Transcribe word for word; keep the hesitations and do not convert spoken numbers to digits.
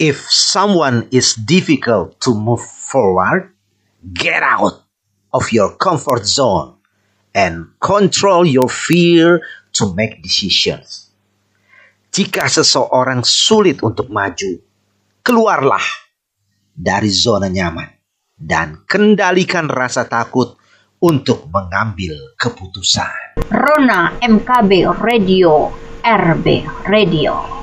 If someone is difficult to move forward, get out of your comfort zone and control your fear to make decisions. Jika seseorang sulit untuk maju, keluarlah dari zona nyaman dan kendalikan rasa takut untuk mengambil keputusan. Rona M K B Radio, R B Radio.